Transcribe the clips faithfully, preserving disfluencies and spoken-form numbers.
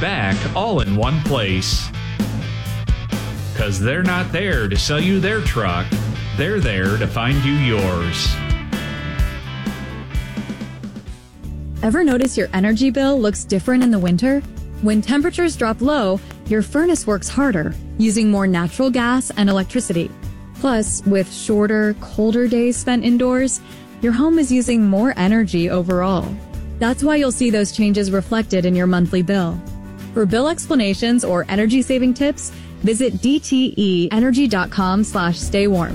back all in one place. Because they're not there to sell you their truck, they're there to find you yours. Ever notice your energy bill looks different in the winter? When temperatures drop low, your furnace works harder, using more natural gas and electricity. Plus, with shorter, colder days spent indoors, your home is using more energy overall. That's why you'll see those changes reflected in your monthly bill. For bill explanations or energy-saving tips, visit d t e energy dot com slash stay warm.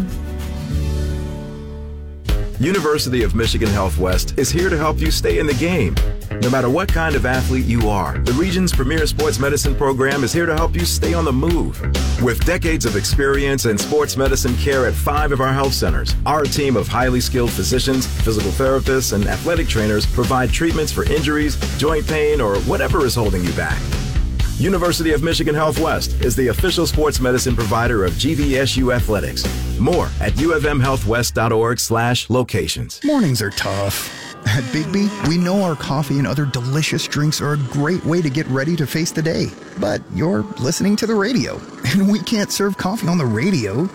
University of Michigan Health West is here to help you stay in the game. No matter what kind of athlete you are, the region's premier sports medicine program is here to help you stay on the move. With decades of experience in sports medicine care at five of our health centers, our team of highly skilled physicians, physical therapists, and athletic trainers provide treatments for injuries, joint pain, or whatever is holding you back. University of Michigan Health West is the official sports medicine provider of G V S U Athletics. More at u of m health west dot org slash locations. Mornings are tough. At Bigby, we know our coffee and other delicious drinks are a great way to get ready to face the day. But you're listening to the radio, and we can't serve coffee on the radio,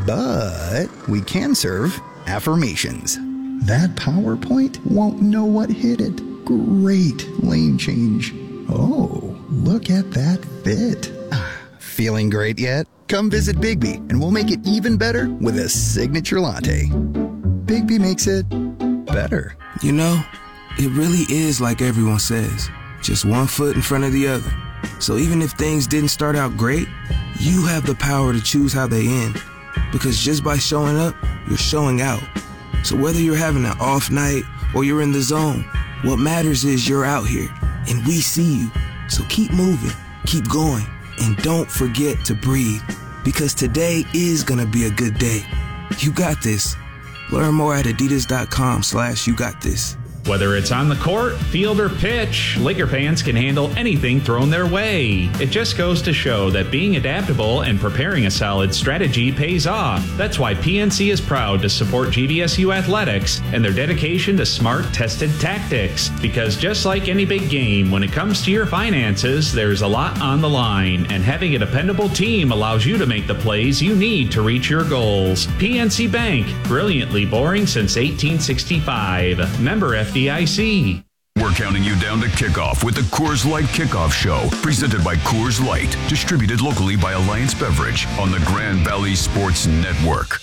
but we can serve affirmations. That PowerPoint won't know what hit it. Great lane change. Oh, look at that fit. Feeling great yet? Come visit Bigby, and we'll make it even better with a signature latte. Bigby makes it better. You know, it really is like everyone says, just one foot in front of the other. So even if things didn't start out great, you have the power to choose how they end. Because just by showing up, you're showing out. So whether you're having an off night or you're in the zone, what matters is you're out here, and we see you. So keep moving, keep going, and don't forget to breathe. Because today is gonna be a good day. You got this. Learn more at adidas.com slash you got this. Whether it's on the court, field, or pitch, Laker fans can handle anything thrown their way. It just goes to show that being adaptable and preparing a solid strategy pays off. That's why P N C is proud to support G V S U Athletics and their dedication to smart, tested tactics. Because just like any big game, when it comes to your finances, there's a lot on the line, and having a dependable team allows you to make the plays you need to reach your goals. P N C Bank, brilliantly boring since eighteen sixty-five. Member F D I C. We're counting you down to kickoff with the Coors Light Kickoff Show, presented by Coors Light, distributed locally by Alliance Beverage on the Grand Valley Sports Network.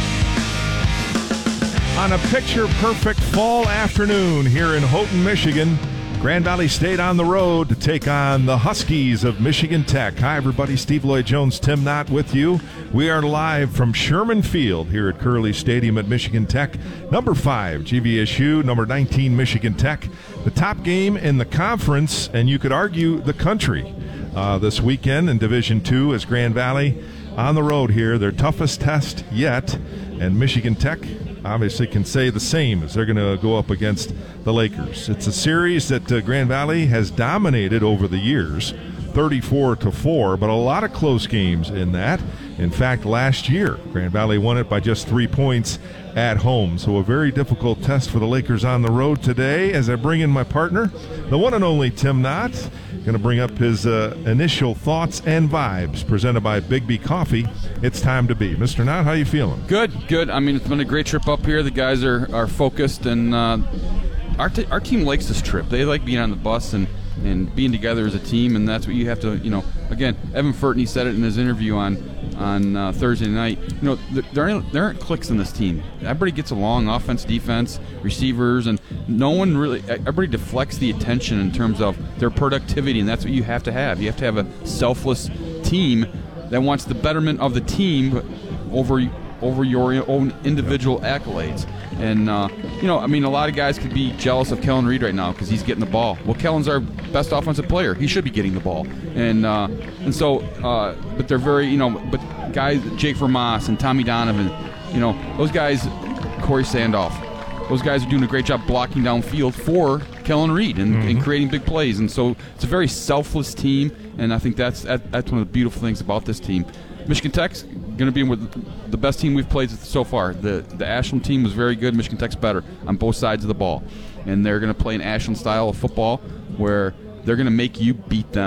On a picture-perfect fall afternoon here in Houghton, Michigan, Grand Valley State on the road to take on the Huskies of Michigan Tech. Hi, everybody. Steve Lloyd Jones, Tim Knott with you. We are live from Sherman Field here at Curley Stadium at Michigan Tech. Number five, G V S U. Number nineteen, Michigan Tech. The top game in the conference, and you could argue the country, uh, this weekend in Division two as Grand Valley on the road here. Their toughest test yet, and Michigan Tech obviously can say the same as they're going to go up against the Lakers. It's a series that uh, Grand Valley has dominated over the years, thirty-four to four, but a lot of close games in that. In fact, last year, Grand Valley won it by just three points at home. So a very difficult test for the Lakers on the road today. As I bring in my partner, the one and only Tim Knott, going to bring up his uh, initial thoughts and vibes presented by Bigby Coffee. It's time to be. Mister Knott, how you feeling? Good, good. I mean, it's been a great trip up here. The guys are, are focused, and uh, our, t- our team likes this trip. They like being on the bus and, and being together as a team, and that's what you have to, you know, again, Evan Furtney said it in his interview on on uh, Thursday night. You know, there aren't, there aren't cliques in this team. Everybody gets along, offense, defense, receivers, and no one really, everybody deflects the attention in terms of their productivity, and that's what you have to have. You have to have a selfless team that wants the betterment of the team over over your own individual accolades. And, uh, you know, I mean, a lot of guys could be jealous of Kellen Reed right now because he's getting the ball. Well, Kellen's our best offensive player. He should be getting the ball. And uh, and so, uh, but they're very, you know, but guys, Jake Vermas and Tommy Donovan, you know, those guys, Corey Sandoff, those guys are doing a great job blocking downfield for Kellen Reed and, mm-hmm. and creating big plays. And so it's a very selfless team, and I think that's that, that's one of the beautiful things about this team. Michigan Tech's going to be with the best team we've played so far. The the Ashland team was very good. Michigan Tech's better on both sides of the ball. And they're going to play an Ashland style of football where they're going to make you beat them.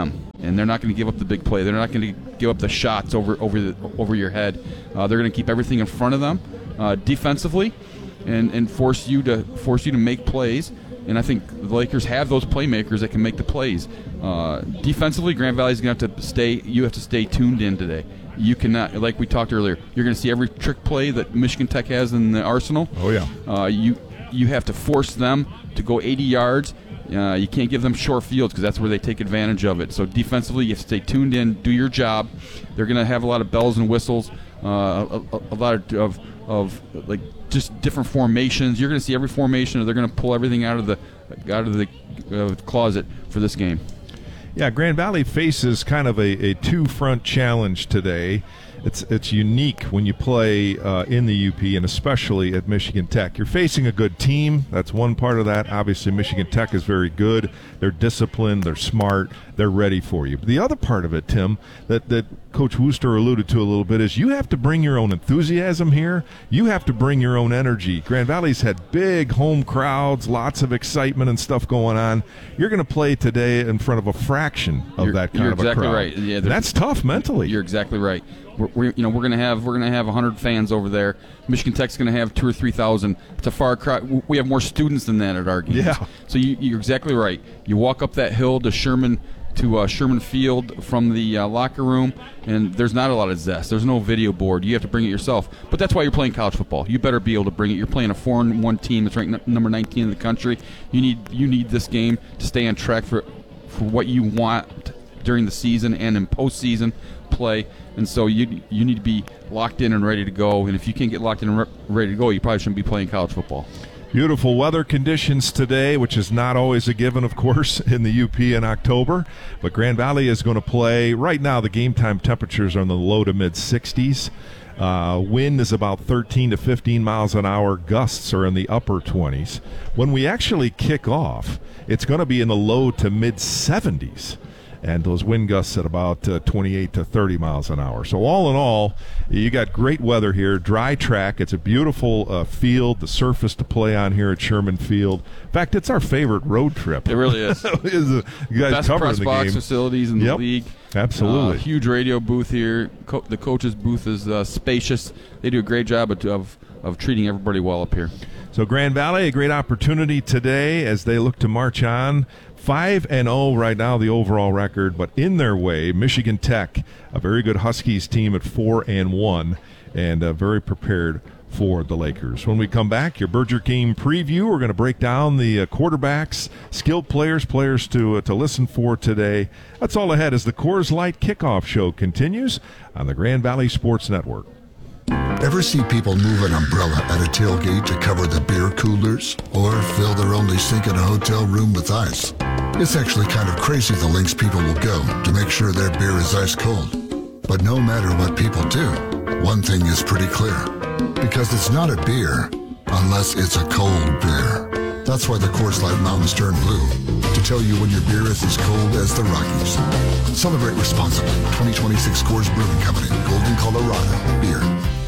and they're not going to give up the big play. They're not going to give up the shots over over the, over your head. Uh, they're going to keep everything in front of them uh, defensively, and, and force you to force you to make plays. And I think the Lakers have those playmakers that can make the plays. Uh, defensively, Grand Valley's going to have to stay. You have to stay tuned in today. You cannot, like we talked earlier, you're going to see every trick play that Michigan Tech has in the arsenal. Oh yeah. Uh, you you have to force them to go eighty yards. Uh, you can't give them short fields because that's where they take advantage of it. So defensively, you have to stay tuned in, do your job. They're going to have a lot of bells and whistles, uh, a, a, a lot of, of of like just different formations. You're going to see every formation, or they're going to pull everything out of the out of the uh, closet for this game. Yeah, Grand Valley faces kind of a, a two-front challenge today. It's it's unique when you play uh, in the U P, and especially at Michigan Tech. You're facing a good team. That's one part of that. Obviously, Michigan Tech is very good. They're disciplined. They're smart. They're ready for you. But the other part of it, Tim, that, that Coach Wooster alluded to a little bit, is you have to bring your own enthusiasm here. You have to bring your own energy. Grand Valley's had big home crowds, lots of excitement and stuff going on. You're going to play today in front of a fraction of you're, that kind you're of exactly a crowd. Right. Yeah, that's tough mentally. You're exactly right. We're, we're you know we're gonna have we're gonna have one hundred fans over there. Michigan Tech's gonna have two or three thousand. It's a far crowd. We have more students than that at our games. Yeah. So you, you're exactly right. You walk up that hill to Sherman to uh, Sherman Field from the uh, locker room, and there's not a lot of zest. There's no video board. You have to bring it yourself. But that's why you're playing college football. You better be able to bring it. You're playing a four and one team that's ranked n- number nineteen in the country. You need you need this game to stay on track for for what you want during the season and in postseason play. And so you you need to be locked in and ready to go. And if you can't get locked in and re- ready to go, you probably shouldn't be playing college football. Beautiful weather conditions today, which is not always a given, of course, in the U P in October. But Grand Valley is going to play. Right now, the game time temperatures are in the low to mid sixties. Uh, wind is about thirteen to fifteen miles an hour. Gusts are in the upper twenties. When we actually kick off, it's going to be in the low to mid seventies. And those wind gusts at about uh, twenty-eight to thirty miles an hour. So all in all, you got great weather here, dry track. It's a beautiful uh, field, the surface to play on here at Sherman Field. In fact, it's our favorite road trip. It really is. It is a, you guys best covering press the box game. facilities in Yep, the league. Absolutely. Uh, huge radio booth here. Co- the coach's booth is uh, spacious. They do a great job of, of of treating everybody well up here. So Grand Valley, a great opportunity today as they look to march on. five and oh right now, the overall record, but in their way, Michigan Tech, a very good Huskies team at four and one, and uh, very prepared for the Lakers. When we come back, your Berger game preview, we're going to break down the uh, quarterbacks, skilled players, players to uh, to listen for today. That's all ahead as the Coors Light Kickoff Show continues on the Grand Valley Sports Network. Ever see people move an umbrella at a tailgate to cover the beer coolers? Or fill their only sink in a hotel room with ice? It's actually kind of crazy the lengths people will go to make sure their beer is ice cold. But no matter what people do, one thing is pretty clear. Because it's not a beer unless it's a cold beer. That's why the Coors Light Mountains turn blue, to tell you when your beer is as cold as the Rockies. Celebrate responsibly. twenty twenty-six Coors Brewing Company, Golden, Colorado. Beer.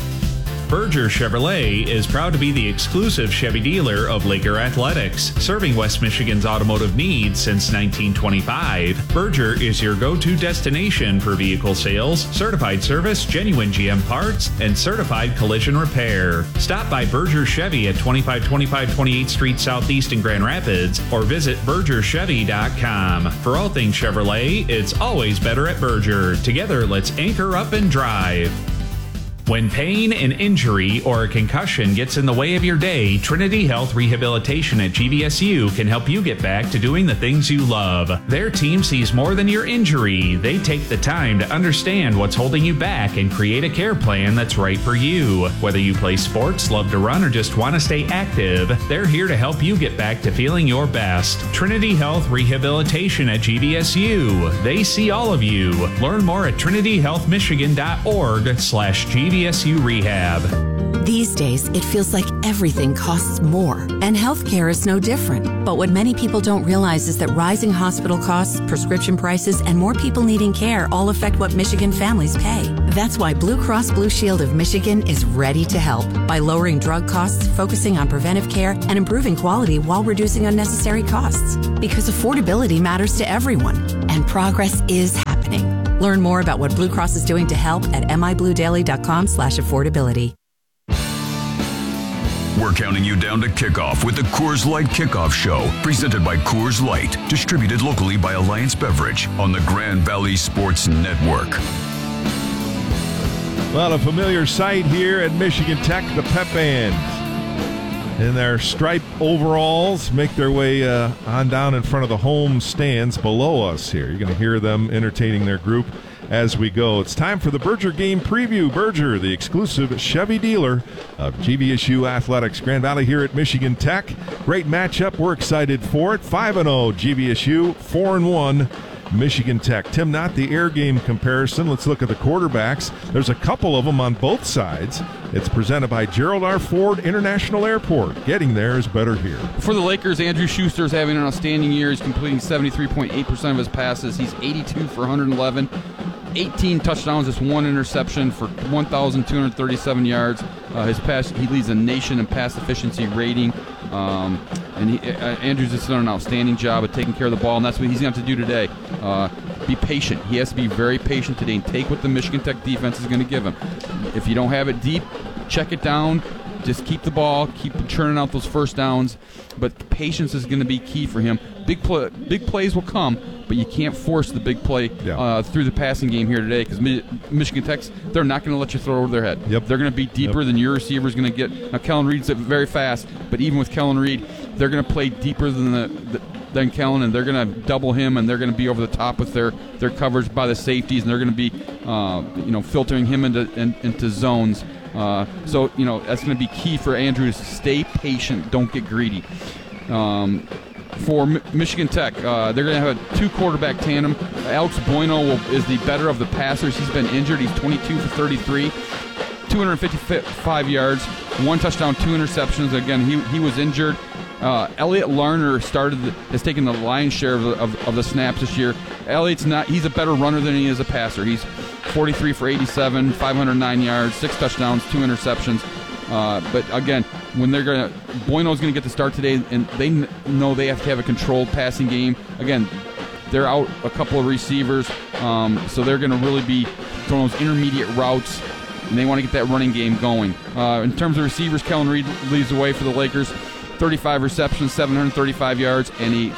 Berger Chevrolet is proud to be the exclusive Chevy dealer of Laker Athletics, serving West Michigan's automotive needs since nineteen twenty-five. Berger is your go-to destination for vehicle sales, certified service, genuine G M parts, and certified collision repair. Stop by Berger Chevy at twenty-five twenty-five twenty-eighth Street Southeast in Grand Rapids or visit berger chevy dot com. For all things Chevrolet, it's always better at Berger. Together, let's anchor up and drive. When pain, an injury, or a concussion gets in the way of your day, Trinity Health Rehabilitation at G V S U can help you get back to doing the things you love. Their team sees more than your injury. They take the time to understand what's holding you back and create a care plan that's right for you. Whether you play sports, love to run, or just want to stay active, they're here to help you get back to feeling your best. Trinity Health Rehabilitation at G V S U. They see all of you. Learn more at trinity health michigan dot org slash G V S U. G V S U Rehab. These days, it feels like everything costs more, and healthcare is no different. But what many people don't realize is that rising hospital costs, prescription prices, and more people needing care all affect what Michigan families pay. That's why Blue Cross Blue Shield of Michigan is ready to help by lowering drug costs, focusing on preventive care, and improving quality while reducing unnecessary costs. Because affordability matters to everyone, and progress is happening. Learn more about what Blue Cross is doing to help at mibluedaily.com slash affordability. We're counting you down to kickoff with the Coors Light Kickoff Show, presented by Coors Light, distributed locally by Alliance Beverage on the Grand Valley Sports Network. Well, a familiar sight here at Michigan Tech, the Pep Band in their striped overalls make their way uh, on down in front of the home stands below us here. You're going to hear them entertaining their group as we go. It's time for the Berger Game Preview. Berger, the exclusive Chevy dealer of G V S U Athletics. Grand Valley here at Michigan Tech. Great matchup. We're excited for it. five and oh G V S U, four and one Michigan Tech. Tim, not the air game comparison. Let's look at the quarterbacks. There's a couple of them on both sides. It's presented by Gerald R. Ford International Airport. Getting there is better here. For the Lakers, Andrew Schuster's having an outstanding year. He's completing seventy-three point eight percent of his passes. He's eighty-two for one hundred eleven. eighteen touchdowns, just one interception for one thousand two hundred thirty-seven yards. Uh, his pass, he leads the nation in pass efficiency rating. Um, and he, uh, Andrew's just done an outstanding job of taking care of the ball, and that's what he's going to have to do today. Uh, be patient. He has to be very patient today and take what the Michigan Tech defense is going to give him. If you don't have it deep, check it down. Just keep the ball, keep churning out those first downs. But patience is going to be key for him. Big play, big plays will come, but you can't force the big play yeah. uh, through the passing game here today because Mi- Michigan Tech's, they're not going to let you throw over their head. Yep. They're going to be deeper yep. than your receiver is going to get. Now, Kellen Reed's very fast, but even with Kellen Reed, they're going to play deeper than the, the than Kellen, and they're going to double him, and they're going to be over the top with their, their coverage by the safeties, and they're going to be uh, you know filtering him into in, into zones. Uh, so, you know, that's going to be key for Andrew to stay patient, don't get greedy. Um, for Mi- Michigan Tech, uh, they're going to have a two-quarterback tandem. Alex Bueno will, is the better of the passers. He's been injured. He's twenty-two for thirty-three, two hundred fifty-five yards, one touchdown, two interceptions. Again, he he was injured. Uh, Elliot Larner started the, has taken the lion's share of the, of, of the snaps this year. Elliot's not. He's a better runner than he is a passer. He's forty-three for eighty-seven, five hundred nine yards, six touchdowns, two interceptions. Uh, but again, when they're gonna, Bueno's gonna get the start today, and they n- know they have to have a controlled passing game. Again, they're out a couple of receivers, um, so they're gonna really be throwing those intermediate routes, and they want to get that running game going. Uh, in terms of receivers, Kellen Reed leads the way for the Lakers, thirty-five receptions, seven hundred thirty-five yards, and a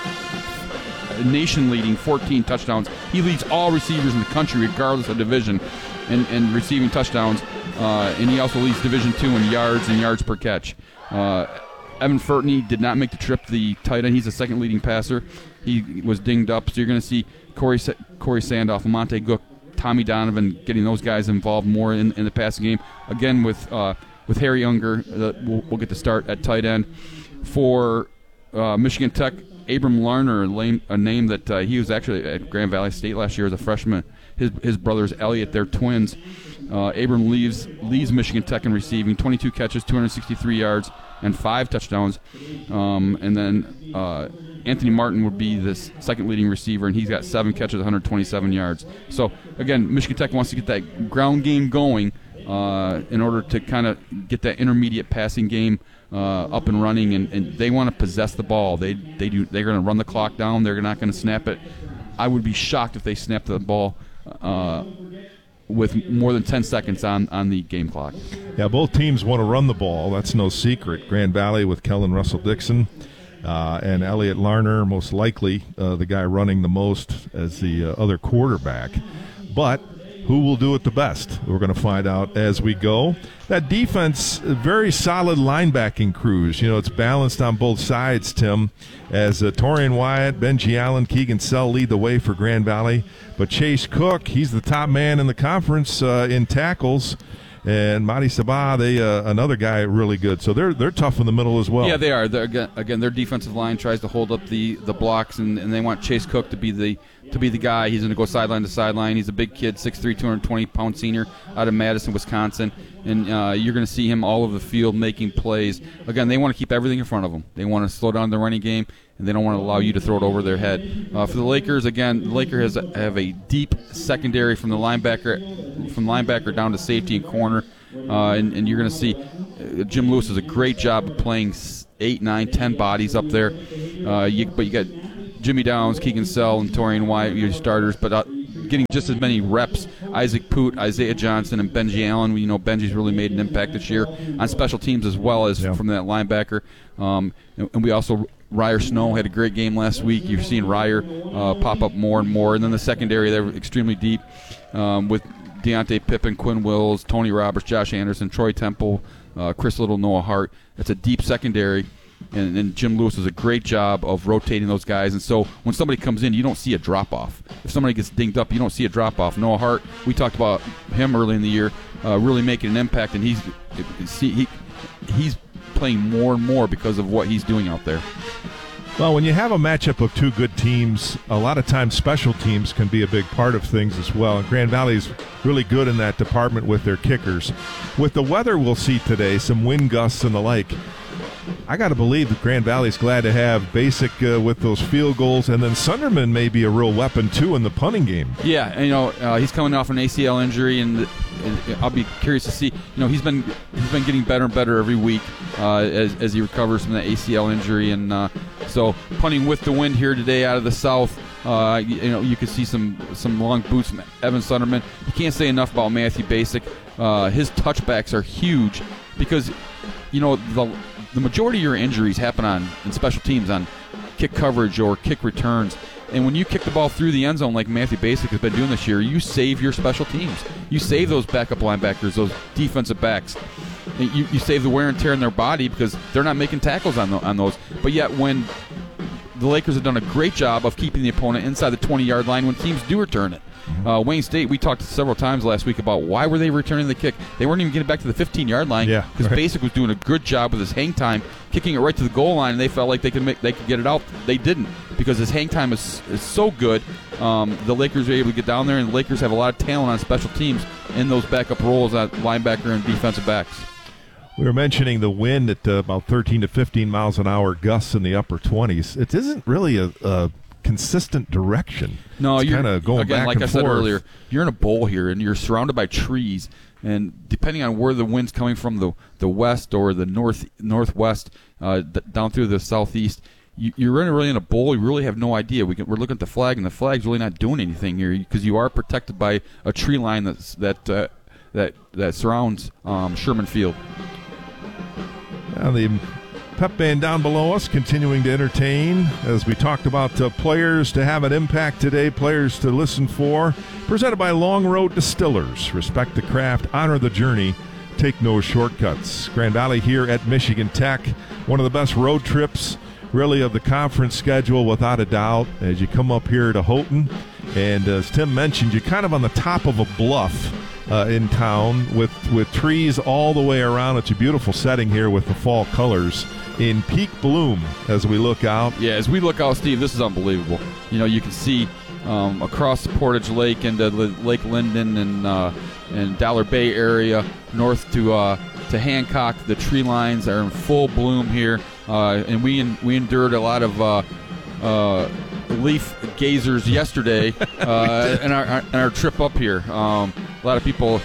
nation-leading fourteen touchdowns. He leads all receivers in the country, regardless of division, in, in receiving touchdowns. Uh, and he also leads Division two in yards and yards per catch. Uh, Evan Furtney did not make the trip to the tight end. He's the second leading passer. He was dinged up, so you're going to see Corey, Sa- Corey Sandoff, Lamonte Gook, Tommy Donovan getting those guys involved more in, in the passing game. Again, with uh, with Harry Unger, uh, we'll, we'll get to start at tight end. For uh, Michigan Tech, Abram Larner, a name that uh, he was actually at Grand Valley State last year as a freshman. His his brothers Elliot, they're twins. Uh, Abram leaves leads Michigan Tech in receiving, twenty-two catches, two hundred sixty-three yards, and five touchdowns. Um, and then uh, Anthony Martin would be this second leading receiver, and he's got seven catches, one hundred twenty-seven yards. So again, Michigan Tech wants to get that ground game going uh, in order to kind of get that intermediate passing game uh, up and running, and, and they want to possess the ball. They they do. They're going to run the clock down. They're not going to snap it. I would be shocked if they snap the ball Uh, with more than ten seconds on, on the game clock. Yeah, both teams want to run the ball. That's no secret. Grand Valley with Kellen Russell Dixon uh, and Elliot Larner, most likely uh, the guy running the most as the uh, other quarterback. But who will do it the best? We're going to find out as we go. That defense, very solid linebacking crews. You know, it's balanced on both sides, Tim, as uh, Torian Wyatt, Benji Allen, Keegan Sell lead the way for Grand Valley. But Chase Cook, he's the top man in the conference uh, in tackles. And Madi Sabah, they uh, another guy really good. So they're they're tough in the middle as well. Yeah, they are. They're, again, again, their defensive line tries to hold up the, the blocks, and, and they want Chase Cook to be the to be the guy. He's going to go sideline to sideline. He's a big kid, six three, two hundred twenty pound senior out of Madison, Wisconsin. And uh, you're going to see him all over the field making plays. Again, they want to keep everything in front of them. They want to slow down the running game, and they don't want to allow you to throw it over their head. Uh, for the Lakers, again, the Lakers has a, have a deep secondary from the linebacker, from linebacker down to safety and corner. Uh, and, and you're going to see uh, Jim Lewis does a great job of playing eight, nine, ten bodies up there. Uh, you, but you got Jimmy Downs, Keegan Sell, and Torian Wyatt, your starters. But uh, getting just as many reps. Isaac Poot, Isaiah Johnson, and Benji Allen. You know, Benji's really made an impact this year on special teams as well as yeah. from that linebacker. Um, and, and we also, Ryer Snow had a great game last week. You're seeing Ryer uh, pop up more and more. And then the secondary, they were extremely deep um, with Deontay Pippen, Quinn Wills, Tony Roberts, Josh Anderson, Troy Temple, uh, Chris Little, Noah Hart. It's a deep secondary. And, and Jim Lewis does a great job of rotating those guys. And so when somebody comes in, you don't see a drop-off. If somebody gets dinged up, you don't see a drop-off. Noah Hart, we talked about him early in the year, uh, really making an impact, and he's see, he, he's playing more and more because of what he's doing out there. Well, when you have a matchup of two good teams, a lot of times special teams can be a big part of things as well. And Grand Valley's really good in that department with their kickers. With the weather we'll see today, some wind gusts and the like, I got to believe that Grand Valley's glad to have Basic uh, with those field goals, and then Sunderman may be a real weapon, too, in the punting game. Yeah, and, you know, uh, he's coming off an A C L injury, and, and I'll be curious to see. You know, he's been he's been getting better and better every week uh, as, as he recovers from that A C L injury, and uh, so punting with the wind here today out of the south. Uh, you, you know, you can see some some long boots from Evan Sunderman. You can't say enough about Matthew Basic. Uh, his touchbacks are huge because, you know, the the majority of your injuries happen on in special teams on kick coverage or kick returns. And when you kick the ball through the end zone like Matthew Basic has been doing this year, you save your special teams. You save those backup linebackers, those defensive backs. You, you save the wear and tear in their body because they're not making tackles on, the, on those. But yet when the Lakers have done a great job of keeping the opponent inside the twenty-yard line when teams do return it. Uh, Wayne State, we talked several times last week about why were they returning the kick. They weren't even getting back to the fifteen-yard line because yeah, right. Basic was doing a good job with his hang time, kicking it right to the goal line, and they felt like they could make they could get it out. They didn't because his hang time is, is so good. Um, the Lakers were able to get down there, and the Lakers have a lot of talent on special teams in those backup roles at linebacker and defensive backs. We were mentioning the wind at uh, about thirteen to fifteen miles an hour, gusts in the upper twenties. It isn't really a, a consistent direction. No, it's you're kind of going again, back like and I said forth. earlier, you're in a bowl here, and you're surrounded by trees. And depending on where the wind's coming from, the the west or the north northwest, uh, d- down through the southeast, you, you're in really in a bowl. You really have no idea. We can, we're looking at the flag, and the flag's really not doing anything here because you are protected by a tree line that's that uh, that that surrounds um, Sherman Field. Now the pep band down below us continuing to entertain as we talked about uh, players to have an impact today, players to listen for. Presented by Long Road Distillers. Respect the craft, honor the journey, take no shortcuts. Grand Valley here at Michigan Tech. One of the best road trips really of the conference schedule without a doubt as you come up here to Houghton. And as Tim mentioned, you're kind of on the top of a bluff Uh, in town with, with trees all the way around. It's a beautiful setting here with the fall colors in peak bloom as we look out. Yeah, as we look out, Steve, this is unbelievable. You know, you can see um, across the Portage Lake into Lake Linden and uh, and Dollar Bay area, north to uh, to Hancock. The tree lines are in full bloom here, uh, and we in, we endured a lot of uh, uh, leaf gazers yesterday uh, in, our, our, in our trip up here. Um, a lot of people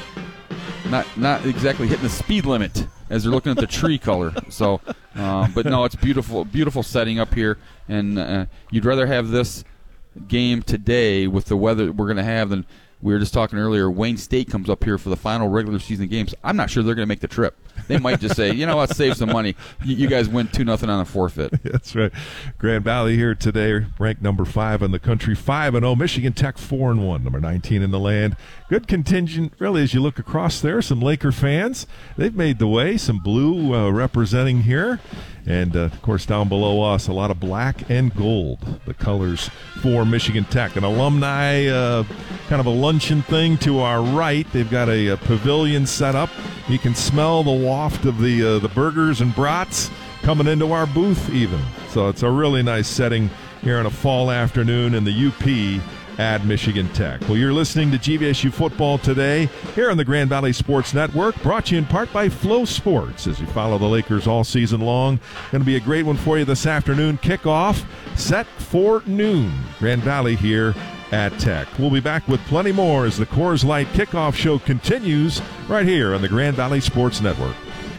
not not exactly hitting the speed limit as they're looking at the tree color. So, um, but no, it's beautiful, beautiful setting up here, and uh, you'd rather have this game today with the weather we're going to have than we were just talking earlier. Wayne State comes up here for the final regular season games. I'm not sure they're going to make the trip. They might just say, you know what, save some money. You, you guys win two nothing on a forfeit. That's right. Grand Valley here today, ranked number five in the country, five and oh. Michigan Tech four and one, number nineteen in the land. Good contingent, really, as you look across there. Some Laker fans, they've made the way. Some blue uh, representing here. And, uh, of course, down below us, a lot of black and gold, the colors for Michigan Tech. An alumni uh, kind of a luncheon thing to our right. They've got a, a pavilion set up. You can smell the waft of the uh, the burgers and brats coming into our booth even. So it's a really nice setting here on a fall afternoon in the U P at Michigan Tech. Well, you're listening to G V S U Football today here on the Grand Valley Sports Network, brought to you in part by Flow Sports as you follow the Lakers all season long. Going to be a great one for you this afternoon. Kickoff set for noon. Grand Valley here at Tech. We'll be back with plenty more as the Coors Light Kickoff Show continues right here on the Grand Valley Sports Network.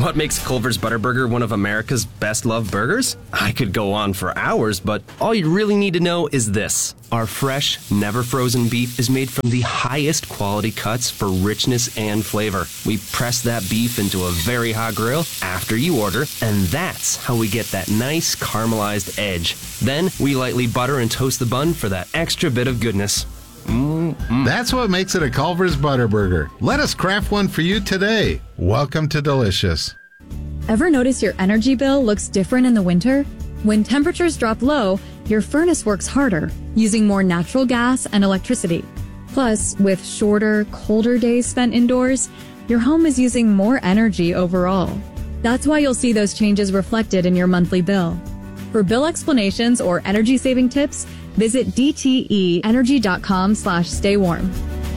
What makes Culver's Butterburger one of America's best loved burgers? I could go on for hours, but all you really need to know is this. Our fresh, never frozen beef is made from the highest quality cuts for richness and flavor. We press that beef into a very hot grill after you order, and that's how we get that nice caramelized edge. Then we lightly butter and toast the bun for that extra bit of goodness. Mm-mm. That's what makes it a Culver's Butterburger. Let us craft one for you today. Welcome to Delicious. Ever notice your energy bill looks different in the winter? When temperatures drop low, your furnace works harder, using more natural gas and electricity. Plus, with shorter, colder days spent indoors, your home is using more energy overall. That's why you'll see those changes reflected in your monthly bill. For bill explanations or energy-saving tips, visit d t e energy dot com slash stay warm.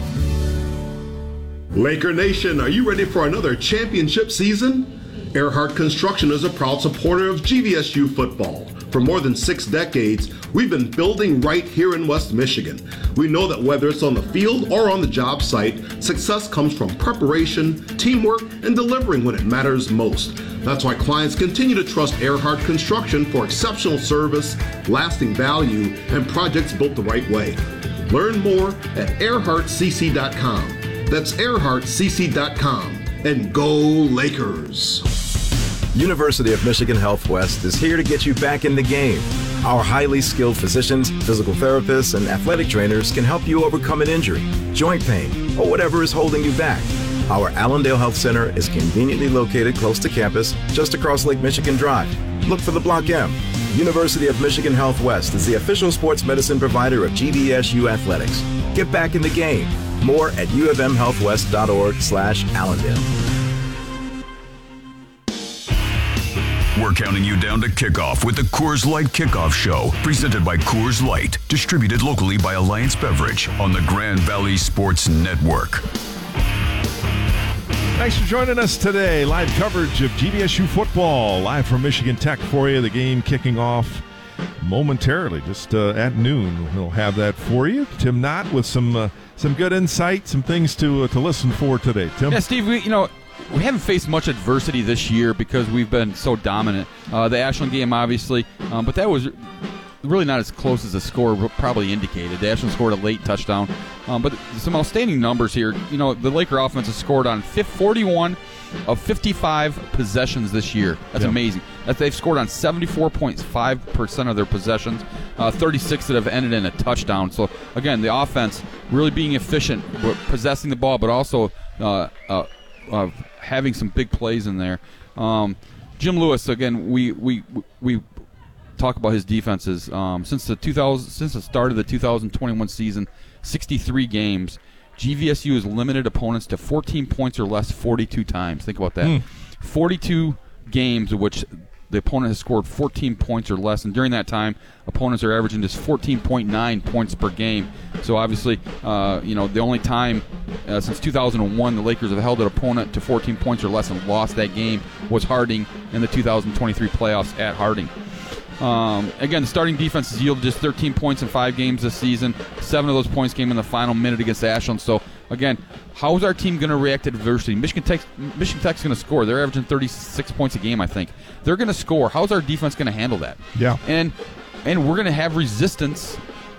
Laker Nation, are you ready for another championship season? Earhart Construction is a proud supporter of G V S U football. For more than six decades, we've been building right here in West Michigan. We know that whether it's on the field or on the job site, success comes from preparation, teamwork, and delivering when it matters most. That's why clients continue to trust Earhart Construction for exceptional service, lasting value, and projects built the right way. Learn more at earhart c c dot com. That's earhart c c dot com. And go Lakers! University of Michigan Health West is here to get you back in the game. Our highly skilled physicians, physical therapists, and athletic trainers can help you overcome an injury, joint pain, or whatever is holding you back. Our Allendale Health Center is conveniently located close to campus, just across Lake Michigan Drive. Look for the Block M. University of Michigan Health West is the official sports medicine provider of G V S U Athletics. Get back in the game. More at u of m health west dot org slash Allendale. We're counting you down to kickoff with the Coors Light Kickoff Show, presented by Coors Light, distributed locally by Alliance Beverage on the Grand Valley Sports Network. Thanks for joining us today. Live coverage of G V S U football, live from Michigan Tech for you. The game kicking off momentarily, just uh, at noon. We'll have that for you. Tim Knott with some uh, some good insight, some things to uh, to listen for today. Tim? Yeah, Steve, we, you know, we haven't faced much adversity this year because we've been so dominant. Uh, the Ashland game, obviously, um, but that was really not as close as the score probably indicated. The Ashland scored a late touchdown. Um, but some outstanding numbers here. You know, the Laker offense has scored on forty-one of fifty-five possessions this year. That's yeah. amazing. That they've scored on seventy-four point five percent of their possessions, uh, thirty-six that have ended in a touchdown. So, again, the offense really being efficient, possessing the ball, but also uh, uh, uh, having some big plays in there. Um, Jim Lewis, again, we we we talk about his defenses. Um, since the two thousand, since the start of the two thousand twenty-one season, sixty-three games, G V S U has limited opponents to fourteen points or less forty-two times. Think about that. Mm. forty-two games in which the opponent has scored fourteen points or less, and during that time, opponents are averaging just fourteen point nine points per game. So obviously, uh, you know, the only time uh, since two thousand one the Lakers have held an opponent to fourteen points or less and lost that game was Harding in the two thousand twenty-three playoffs at Harding. Um, again, the starting defense has yielded just thirteen points in five games this season. Seven of those points came in the final minute against Ashland. So, again, how is our team going to react to adversity? Michigan Tech, Michigan Tech's going to score. They're averaging thirty-six points a game, I think. They're going to score. How's our defense going to handle that? Yeah. And and we're going to have resistance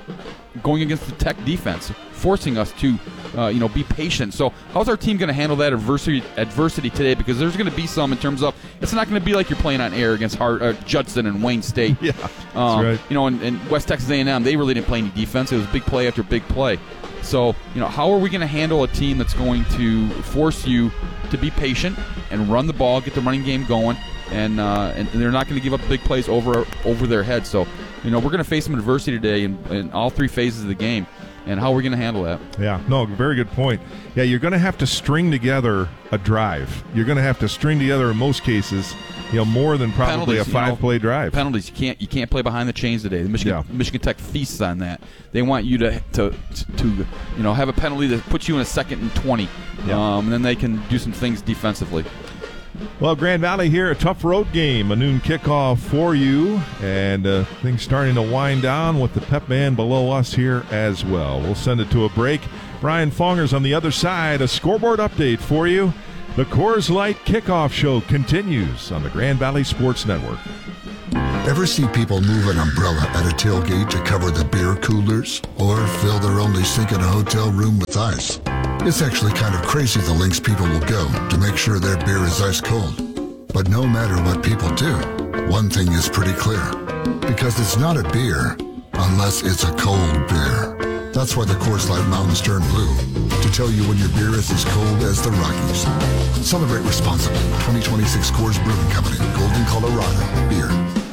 going against the Tech defense, forcing us to, uh, you know, be patient. So how's our team going to handle that adversity adversity today? Because there's going to be some in terms of it's not going to be like you're playing on air against Hard, uh, Judson and Wayne State. Yeah, um, that's right. You know, and, and West Texas A and M, they really didn't play any defense. It was big play after big play. So, you know, how are we going to handle a team that's going to force you to be patient and run the ball, get the running game going, and uh, and, and they're not going to give up big plays over over their head. So, you know, we're going to face some adversity today in, in all three phases of the game. And how are we going to handle that? Yeah, no, very good point. Yeah, you're going to have to string together a drive. You're going to have to string together, in most cases, you know, more than probably penalties, a five-play you know, drive. Penalties. You can't you can't play behind the chains today. The Michigan yeah. Michigan Tech feasts on that. They want you to to to you know have a penalty that puts you in a second and twenty, yeah. um, and then they can do some things defensively. Well, Grand Valley here, a tough road game, a noon kickoff for you, and uh, things starting to wind down with the pep band below us here as well. We'll send it to a break. Brian Fonger's on the other side, a scoreboard update for you The Coors Light Kickoff Show continues on the Grand Valley Sports Network. Ever see people move an umbrella at a tailgate to cover the beer coolers? Or fill their only sink in a hotel room with ice? It's actually kind of crazy the lengths people will go to make sure their beer is ice cold. But no matter what people do, one thing is pretty clear. Because it's not a beer unless it's a cold beer. That's why the Coors Light Mountains turn blue, to tell you when your beer is as cold as the Rockies. Celebrate responsibly. twenty twenty-six Coors Brewing Company, Golden, Colorado. Beer.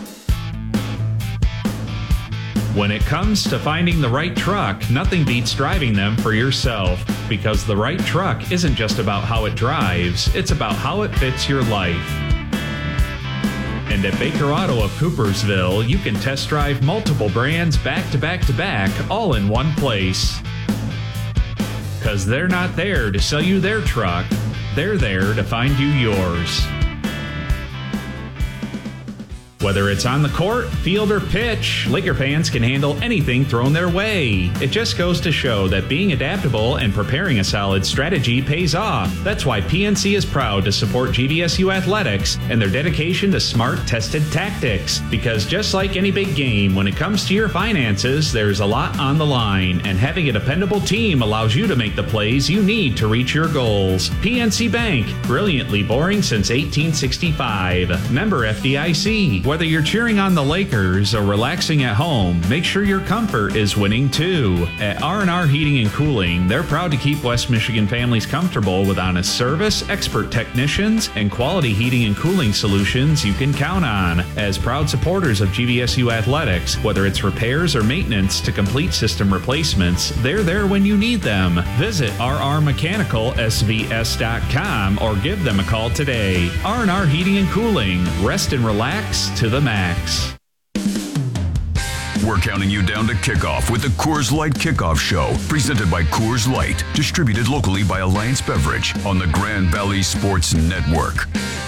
When it comes to finding the right truck, nothing beats driving them for yourself. Because the right truck isn't just about how it drives, it's about how it fits your life. And at Baker Auto of Coopersville, you can test drive multiple brands back to back to back, all in one place. Because they're not there to sell you their truck, they're there to find you yours. Whether it's on the court, field, or pitch, Laker fans can handle anything thrown their way. It just goes to show that being adaptable and preparing a solid strategy pays off. That's why P N C is proud to support G V S U Athletics and their dedication to smart, tested tactics. Because just like any big game, when it comes to your finances, there's a lot on the line, and having a dependable team allows you to make the plays you need to reach your goals. P N C Bank, brilliantly boring since eighteen sixty-five. Member F D I C. Whether you're cheering on the Lakers or relaxing at home, make sure your comfort is winning too. At R and R Heating and Cooling, they're proud to keep West Michigan families comfortable with honest service, expert technicians, and quality heating and cooling solutions you can count on. As proud supporters of G V S U Athletics, whether it's repairs or maintenance to complete system replacements, they're there when you need them. Visit r r mechanical s v s dot com or give them a call today. R and R Heating and Cooling. Rest and relax to the max. We're counting you down to kickoff with the Coors Light Kickoff Show, presented by Coors Light, distributed locally by Alliance Beverage on the Grand Valley Sports Network.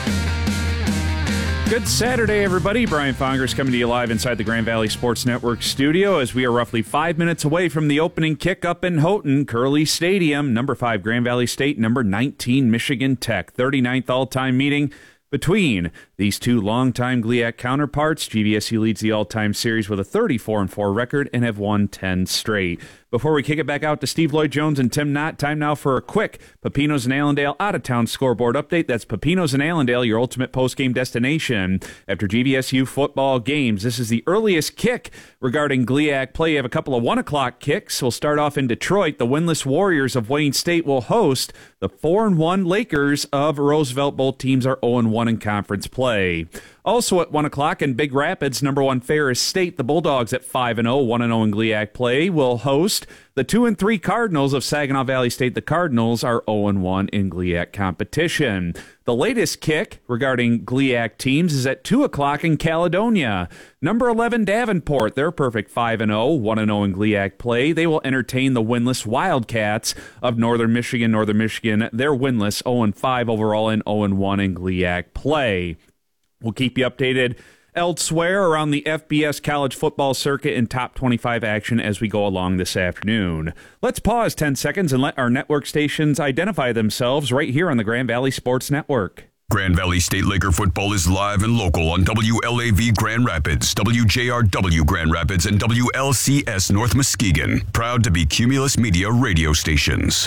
Good Saturday, everybody. Brian Fongers coming to you live inside the Grand Valley Sports Network studio as we are roughly five minutes away from the opening kick up in Houghton, Curley Stadium. Number five, Grand Valley State. Number nineteen, Michigan Tech. thirty-ninth all-time meeting between these two longtime G L I A C counterparts. G V S U leads the all-time series with a thirty-four and four record and have won ten straight. Before we kick it back out to Steve Lloyd-Jones and Tim Knott, time now for a quick Pepinos and Allendale out-of-town scoreboard update. That's Pepinos and Allendale, your ultimate post-game destination. After G V S U football games, this is the earliest kick regarding G L I A C play. You have a couple of one o'clock kicks. We'll start off in Detroit. The winless Warriors of Wayne State will host the four and one Lakers of Roosevelt. Both teams are oh and one in conference play. Also at one o'clock in Big Rapids, number one Ferris State, the Bulldogs at five and oh, one and oh in G L I A C play, will host the two and three Cardinals of Saginaw Valley State. The Cardinals are oh and one in G L I A C competition. The latest kick regarding G L I A C teams is at two o'clock in Caledonia. Number eleven Davenport, they're perfect five and oh, one and oh in G L I A C play. They will entertain the winless Wildcats of Northern Michigan. Northern Michigan, they're winless, oh and five overall and oh and one in G L I A C play. We'll keep you updated elsewhere around the F B S college football circuit and top twenty-five action as we go along this afternoon. Let's pause ten seconds and let our network stations identify themselves right here on the Grand Valley Sports Network. Grand Valley State Laker football is live and local on W L A V Grand Rapids, W J R W Grand Rapids, and W L C S North Muskegon. Proud to be Cumulus Media radio stations.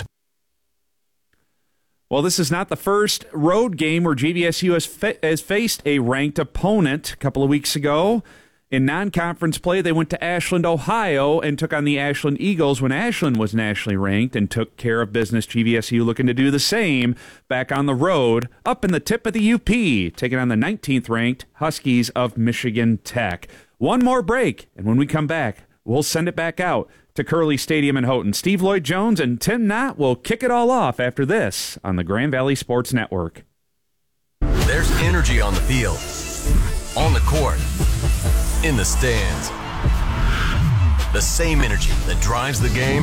Well, this is not the first road game where G V S U has, fa- has faced a ranked opponent. A couple of weeks ago, in non-conference play, they went to Ashland, Ohio, and took on the Ashland Eagles when Ashland was nationally ranked and took care of business. G V S U looking to do the same back on the road, up in the tip of the U P, taking on the nineteenth-ranked Huskies of Michigan Tech. One more break, and when we come back, we'll send it back out to Curley Stadium in Houghton. Steve Lloyd-Jones and Tim Knott will kick it all off after this on the Grand Valley Sports Network. There's energy on the field, on the court, in the stands. The same energy that drives the game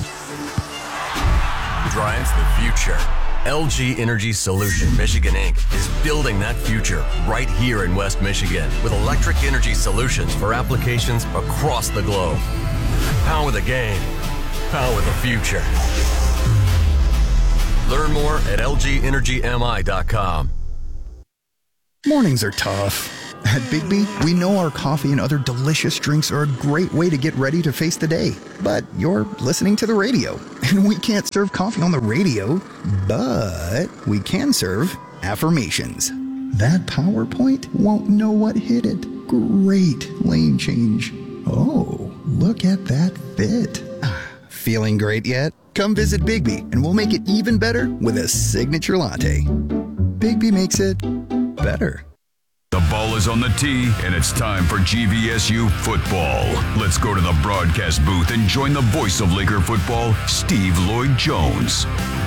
drives the future. L G Energy Solution Michigan Incorporated is building that future right here in West Michigan with electric energy solutions for applications across the globe. Power the game. Power the future. Learn more at L G energy M I dot com. Mornings are tough. At Bigby, we know our coffee and other delicious drinks are a great way to get ready to face the day. But you're listening to the radio, and we can't serve coffee on the radio, but we can serve affirmations. That PowerPoint won't know what hit it. Great lane change. Oh, look at that fit. Feeling great yet? Come visit Bigby, and we'll make it even better with a signature latte. Bigby makes it better. The ball is on the tee, and it's time for G V S U football. Let's go to the broadcast booth and join the voice of Laker football, Steve Lloyd Jones.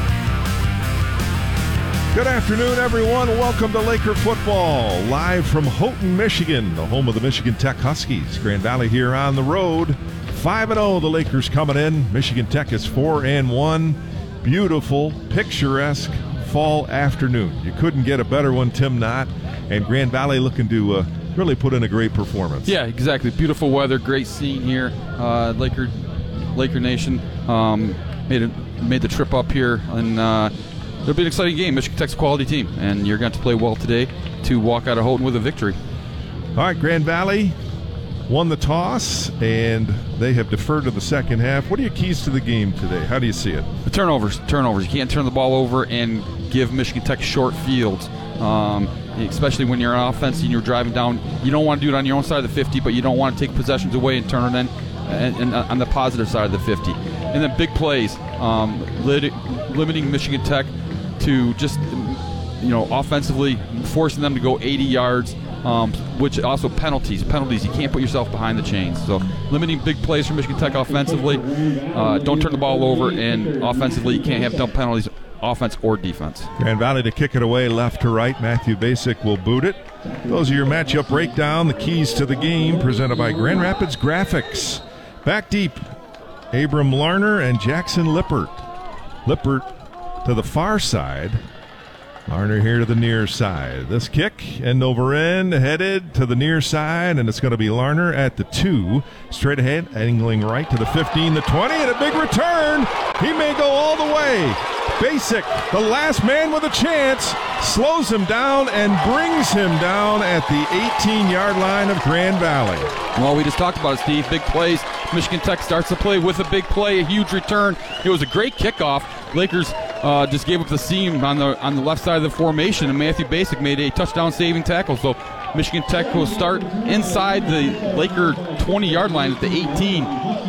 Good afternoon, everyone. Welcome to Laker football, live from Houghton, Michigan, the home of the Michigan Tech Huskies. Grand Valley here on the road. five and oh, the Lakers coming in. Michigan Tech is four and one. Beautiful, picturesque fall afternoon. You couldn't get a better one, Tim Knott. And Grand Valley looking to uh, really put in a great performance. Yeah, exactly. Beautiful weather, great scene here. Uh, Laker, Laker Nation um, made it, made the trip up here, and uh, it'll be an exciting game. Michigan Tech's a quality team, and you're going to play well today to walk out of Houghton with a victory. All right, Grand Valley won the toss, and they have deferred to the second half. What are your keys to the game today? How do you see it? The turnovers. Turnovers. You can't turn the ball over and give Michigan Tech short fields. Um, especially when you're on offense and you're driving down. You don't want to do it on your own side of the fifty, but you don't want to take possessions away and turn it in and, and on the positive side of the fifty. And then big plays, um, lit, limiting Michigan Tech to just, you know, offensively forcing them to go eighty yards, um, which also penalties. Penalties, you can't put yourself behind the chains. So limiting big plays for Michigan Tech offensively. Uh, don't turn the ball over, and offensively you can't have dumb penalties, offense or defense. Grand Valley to kick it away left to right. Matthew Basic will boot it. Those are your matchup breakdown. The keys to the game presented by Grand Rapids Graphics. Back deep, Abram Larner and Jackson Lippert. Lippert to the far side. Larner here to the near side. This kick, end over end, headed to the near side, and it's going to be Larner at the two. Straight ahead, angling right to the fifteen, the twenty, and a big return. He may go all the way. Basic, the last man with a chance, slows him down and brings him down at the eighteen-yard line of Grand Valley. Well, we just talked about it, Steve. Big plays. Michigan Tech starts the play with a big play, a huge return. It was a great kickoff. Lakers uh, just gave up the seam on the on the left side of the formation, and Matthew Basic made a touchdown-saving tackle. So Michigan Tech will start inside the Laker twenty-yard line at the eighteen.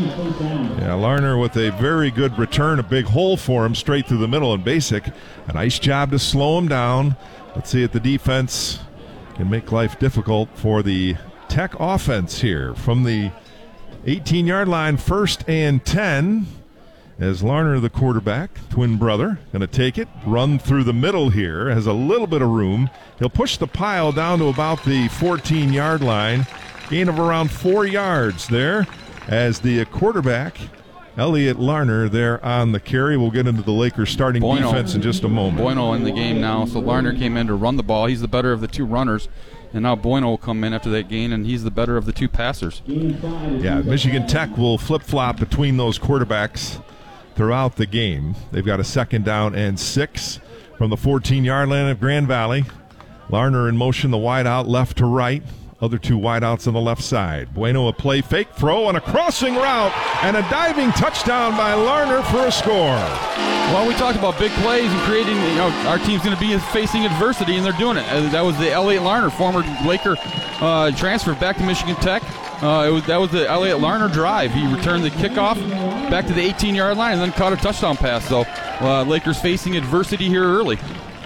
Yeah, Larner with a very good return, a big hole for him straight through the middle, and Basic, a nice job to slow him down. Let's see if the defense can make life difficult for the Tech offense here. From the eighteen-yard line, first and ten, as Larner, the quarterback, twin brother, going to take it, run through the middle here, has a little bit of room. He'll push the pile down to about the fourteen-yard line, gain of around four yards there, as the quarterback, Elliot Larner, there on the carry. We'll get into the Lakers starting Bueno, defense in just a moment. Bueno in the game now, so Larner came in to run the ball. He's the better of the two runners, and now Bueno will come in after that gain, and he's the better of the two passers. Yeah, Michigan Tech will flip-flop between those quarterbacks throughout the game. They've got a second down and six from the fourteen-yard line of Grand Valley. Larner in motion, the wide out left to right. Other two wideouts on the left side. Bueno a play fake throw on a crossing route and a diving touchdown by Larner for a score. Well, we talked about big plays and creating, you know, our team's going to be facing adversity, and they're doing it. Uh, that was the Elliot Larner, former Laker uh, transfer back to Michigan Tech. Uh, it was, that was the Elliot Larner drive. He returned the kickoff back to the eighteen-yard line and then caught a touchdown pass. So uh, Lakers facing adversity here early.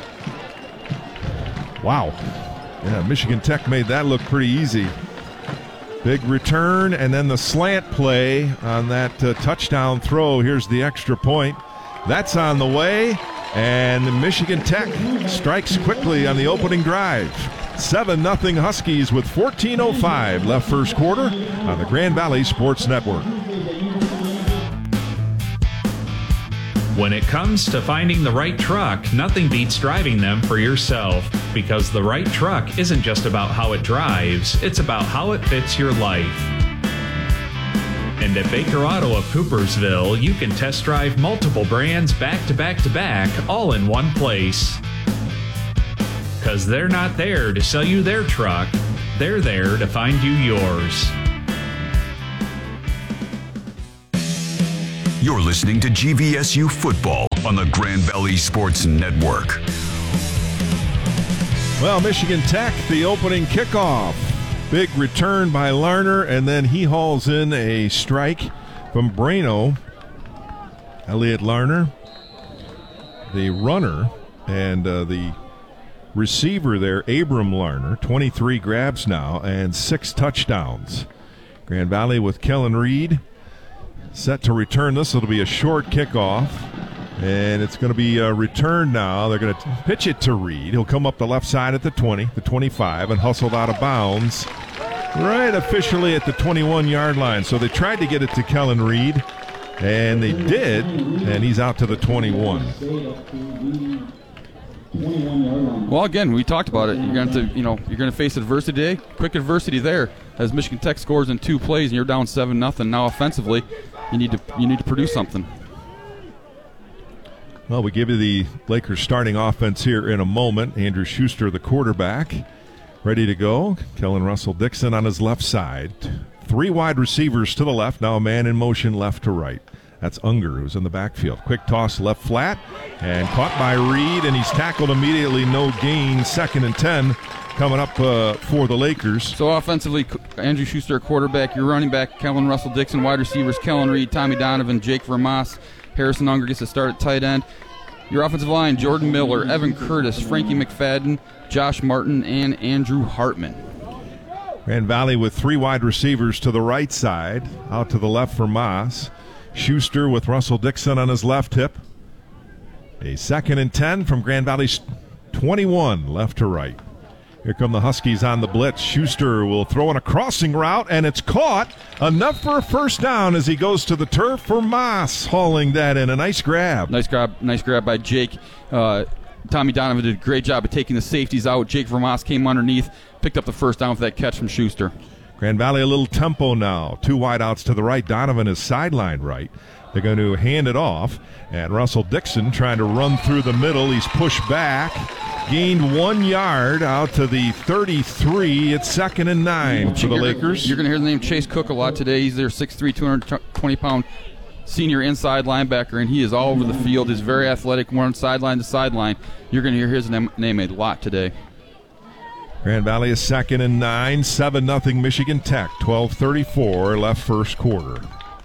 Wow. Yeah, Michigan Tech made that look pretty easy. Big return, and then the slant play on that uh, touchdown throw. Here's the extra point. That's on the way, and Michigan Tech strikes quickly on the opening drive. seven nothing Huskies with fourteen oh five left first quarter on the Grand Valley Sports Network. When it comes to finding the right truck, nothing beats driving them for yourself. Because the right truck isn't just about how it drives, it's about how it fits your life. And at Baker Auto of Coopersville, you can test drive multiple brands back to back to back, all in one place. Because they're not there to sell you their truck, they're there to find you yours. You're listening to G V S U Football on the Grand Valley Sports Network. Well, Michigan Tech, the opening kickoff. Big return by Larner, and then he hauls in a strike from Brano. Elliot Larner, the runner, and uh, the receiver there, Abram Larner, twenty-three grabs now and six touchdowns. Grand Valley with Kellen Reed set to return this. It'll be a short kickoff, and it's going to be a return now. They're going to pitch it to Reed. He'll come up the left side at the twenty, the twenty-five, and hustled out of bounds right officially at the twenty-one-yard line. So they tried to get it to Kellen Reed, and they did, and he's out to the twenty-one. Well, again, we talked about it. You're going to, you know, you're going to face adversity today. Quick adversity there, as Michigan Tech scores in two plays, and you're down seven nothing. Now offensively, you need to you need to produce something. Well, we give you the Lakers starting offense here in a moment. Andrew Schuster, the quarterback, ready to go. Kellen Russell Dixon on his left side. Three wide receivers to the left. Now a man in motion left to right. That's Unger, who's in the backfield. Quick toss left flat, and caught by Reed, and he's tackled immediately. No gain. Second and ten coming up uh, for the Lakers. So offensively, Andrew Schuster, quarterback. Your running back, Kellen Russell Dixon. Wide receivers, Kellen Reed, Tommy Donovan, Jake Vermas. Harrison Unger gets a start at tight end. Your offensive line, Jordan Miller, Evan Curtis, Frankie McFadden, Josh Martin, and Andrew Hartman. Grand Valley with three wide receivers to the right side. Out to the left for Moss. Schuster with Russell Dixon on his left hip. A second and ten from Grand Valley's twenty-one, left to right. Here come the Huskies on the blitz. Schuster will throw in a crossing route, and it's caught. Enough for a first down as he goes to the turf for Moss, hauling that in. A nice grab. Nice grab, nice grab by Jake. Uh, Tommy Donovan did a great job of taking the safeties out. Jake Vermas came underneath, picked up the first down for that catch from Schuster. Grand Valley a little tempo now. Two wideouts to the right. Donovan is sidelined right. They're going to hand it off. And Russell Dixon trying to run through the middle. He's pushed back. Gained one yard out to the thirty-three. It's second and nine for the Lakers. You're going to hear the name Chase Cook a lot today. He's their six three, two hundred twenty pound senior inside linebacker, and he is all over the field. He's very athletic, one sideline to sideline. You're going to hear his name, name a lot today. Grand Valley is second and nine, seven nothing Michigan Tech, twelve thirty-four left first quarter.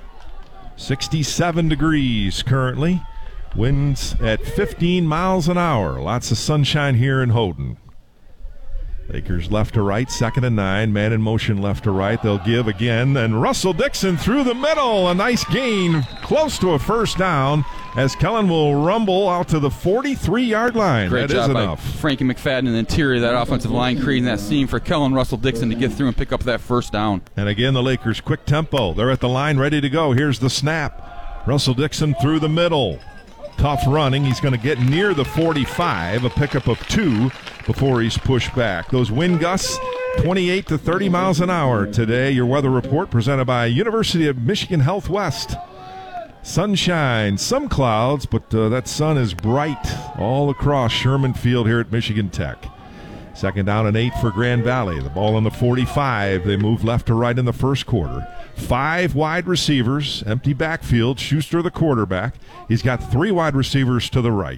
sixty-seven degrees currently, winds at fifteen miles an hour. Lots of sunshine here in Houghton. Lakers left to right, second and nine, man in motion left to right. They'll give again, and Russell Dixon through the middle. A nice gain, close to a first down, as Kellen will rumble out to the forty-three-yard line. Great that job is by enough. Frankie McFadden in the interior of that offensive line, creating that seam for Kellen Russell Dixon to get through and pick up that first down. And again, the Lakers quick tempo. They're at the line ready to go. Here's the snap. Russell Dixon through the middle. Tough running. He's going to get near the forty-five, a pickup of two before he's pushed back. Those wind gusts, twenty-eight to thirty miles an hour today. Your weather report presented by University of Michigan Health West. Sunshine, some clouds, but uh, that sun is bright all across Sherman Field here at Michigan Tech. Second down and eight for Grand Valley. The ball on the forty-five. They move left to right in the first quarter. Five wide receivers, empty backfield. Schuster the quarterback. He's got three wide receivers to the right.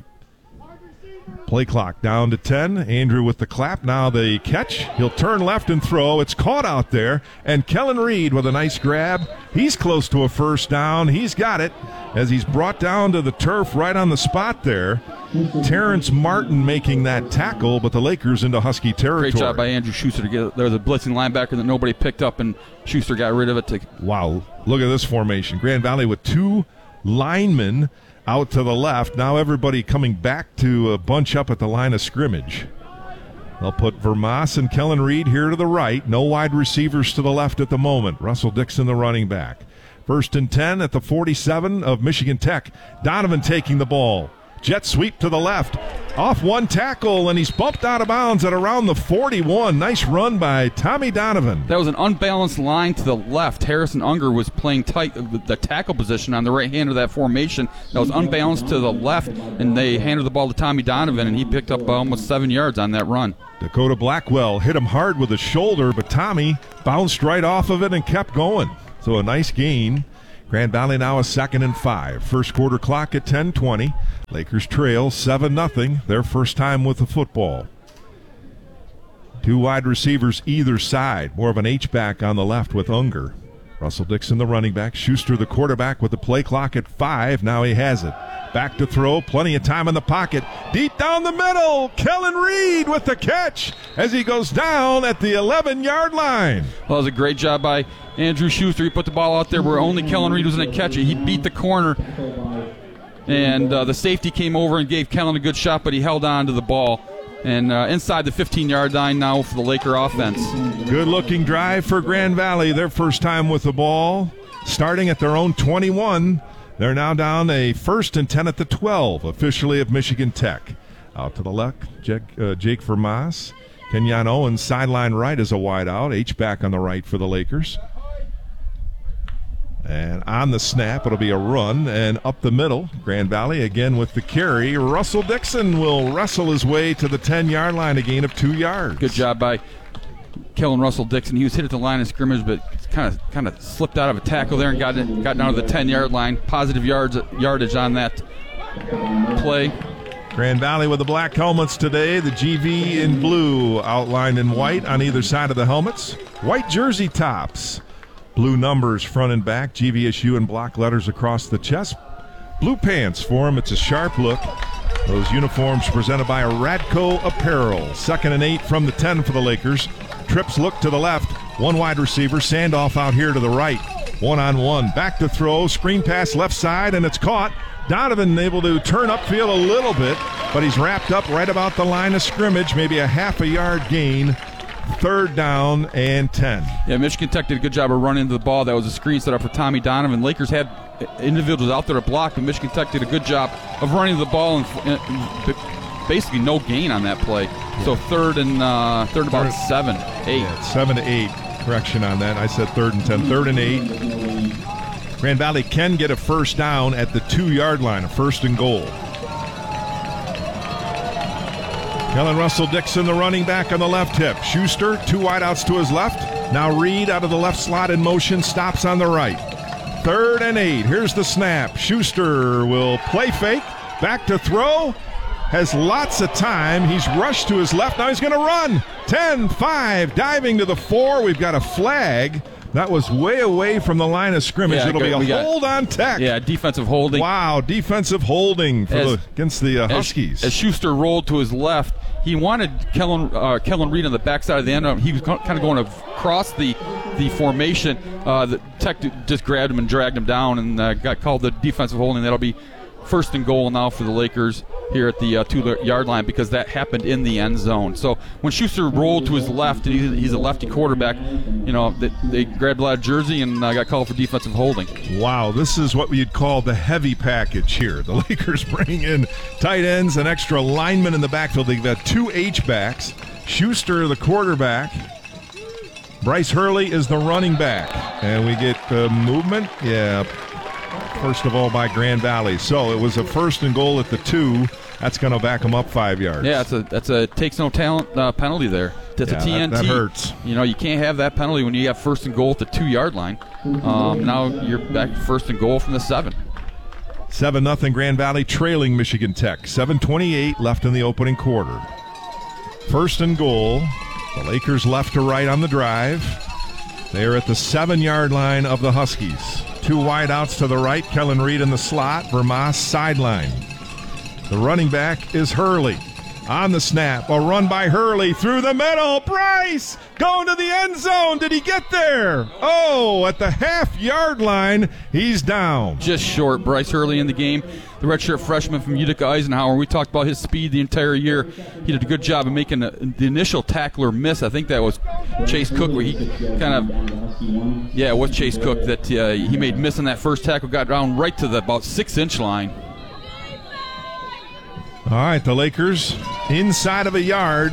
Play clock down to ten. Andrew with the clap. Now the catch. He'll turn left and throw. It's caught out there. And Kellen Reed with a nice grab. He's close to a first down. He's got it as he's brought down to the turf right on the spot there. Terrence Martin making that tackle, but the Lakers into Husky territory. Great job by Andrew Schuster to get there was a blitzing linebacker that nobody picked up, and Schuster got rid of it. To wow, look at this formation. Grand Valley with two linemen out to the left. Now everybody coming back to uh, bunch up at the line of scrimmage. They'll put Vermas and Kellen Reed here to the right. No wide receivers to the left at the moment. Russell Dixon, the running back. First and ten at the forty-seven of Michigan Tech. Donovan taking the ball. Jet sweep to the left. Off one tackle, and he's bumped out of bounds at around the forty-one. Nice run by Tommy Donovan. That was an unbalanced line to the left. Harrison Unger was playing tight the tackle position on the right hand of that formation. That was unbalanced to the left, and they handed the ball to Tommy Donovan, and he picked up almost seven yards on that run. Dakota Blackwell hit him hard with his shoulder, but Tommy bounced right off of it and kept going. So a nice gain. Grand Valley now a second and five. First quarter clock at ten twenty. Lakers trail seven nothing, their first time with the football. Two wide receivers either side. More of an H-back on the left with Unger. Russell Dixon the running back. Schuster the quarterback with the play clock at five. Now he has it. Back to throw. Plenty of time in the pocket. Deep down the middle. Kellen Reed with the catch as he goes down at the eleven-yard line. Well, that was a great job by Andrew Schuster. He put the ball out there where only Kellen Reed was going to catch it. He beat the corner. And uh, the safety came over and gave Kellen a good shot, but he held on to the ball. And uh, inside the fifteen-yard line now for the Laker offense. Good-looking drive for Grand Valley. Their first time with the ball. Starting at their own twenty-one. They're now down a first and ten at the twelve, officially of Michigan Tech. Out to the left, Jake, uh, Jake Vermas. Kenyon Owens, sideline right as a wideout. H-back on the right for the Lakers. And on the snap, it'll be a run, and up the middle, Grand Valley again with the carry. Russell Dixon will wrestle his way to the ten-yard line, a gain of two yards. Good job by Kellen Russell Dixon. He was hit at the line of scrimmage, but kind of kind of slipped out of a tackle there and got in, got down to the ten-yard line. Positive yards yardage on that play. Grand Valley with the black helmets today. The G V in blue, outlined in white on either side of the helmets. White jersey tops. Blue numbers front and back, G V S U in block letters across the chest. Blue pants for him. It's a sharp look. Those uniforms presented by Radco Apparel. Second and eight from the ten for the Lakers. Trips look to the left. One wide receiver. Sandoff out here to the right. One on one. Back to throw. Screen pass left side, and it's caught. Donovan able to turn upfield a little bit, but he's wrapped up right about the line of scrimmage. Maybe a half a yard gain. Third down and ten. Yeah, Michigan Tech did a good job of running into the ball. That was a screen set up for Tommy Donovan. Lakers had individuals out there to block, but Michigan Tech did a good job of running the ball and, and basically no gain on that play. Yeah. So third and uh, third about third, seven, eight. Yeah, seven to eight. Correction on that. I said third and ten. Third and eight. Grand Valley can get a first down at the two-yard line, a first and goal. Kellen Russell Dixon, the running back on the left hip. Schuster, two wideouts to his left. Now Reed out of the left slot in motion, stops on the right. Third and eight. Here's the snap. Schuster will play fake. Back to throw. Has lots of time. He's rushed to his left. Now he's going to run. ten five. Diving to the four. We've got a flag. That was way away from the line of scrimmage. Yeah, It'll good. be a got, hold on Tech. Yeah, defensive holding. Wow, defensive holding for as, the, against the uh, Huskies. As, as Schuster rolled to his left, he wanted Kellen uh, Kellen Reed on the backside of the end. He was kind of going across the the formation. Uh, the Tech just grabbed him and dragged him down and uh, got called the defensive holding. That'll be first and goal now for the Lakers here at the uh, two-yard line because that happened in the end zone. So when Schuster rolled to his left, and he's, he's a lefty quarterback, you know, they, they grabbed a lot of jersey and uh, got called for defensive holding. Wow, this is what you'd call the heavy package here. The Lakers bring in tight ends, an extra lineman in the backfield. They've got two H-backs. Schuster, the quarterback. Bryce Hurley is the running back. And we get uh, movement. Yeah. First of all, by Grand Valley. So it was a first and goal at the two. That's going to back them up five yards. Yeah, that's a that's a takes no talent uh, penalty there. That's yeah, a T N T. That, that hurts. You know, you can't have that penalty when you have first and goal at the two-yard line. Um, now you're back first and goal from the seven. seven nothing Grand Valley trailing Michigan Tech. seven twenty-eight left in the opening quarter. First and goal. The Lakers left to right on the drive. They are at the seven-yard line of the Huskies. Two wideouts to the right. Kellen Reed in the slot. Vermas sideline. The running back is Hurley. On the snap, a run by Hurley through the middle. Bryce going to the end zone. Did he get there? Oh, at the half-yard line, he's down. Just short. Bryce Hurley in the game. The redshirt freshman from Utica Eisenhower. We talked about his speed the entire year. He did a good job of making a, the initial tackler miss. I think that was Chase Cook, where he kind of, yeah, it was Chase Cook that uh, he made missing that first tackle, got down right to the about six-inch line. All right, the Lakers inside of a yard.